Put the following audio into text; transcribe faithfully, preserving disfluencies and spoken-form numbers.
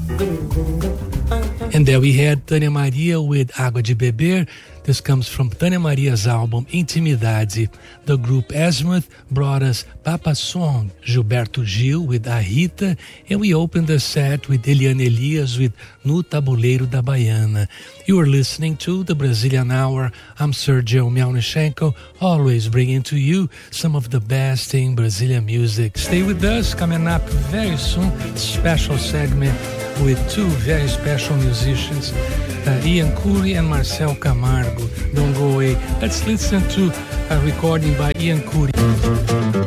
And there we had Tânia Maria with Água de Beber. This comes from Tânia Maria's album Intimidade. The group Azimuth brought us Papa Song, Gilberto Gil with A Rita, and we opened the set with Eliane Elias with No Tabuleiro da Baiana. You are listening to the Brazilian Hour. I'm Sergio Melnichenko, always bringing to you some of the best in Brazilian music. Stay with us, coming up very soon, special segment with two very special musicians, uh, Ian Curry and Marcel Camargo. Don't go away. Let's listen to a recording by Ian Curry.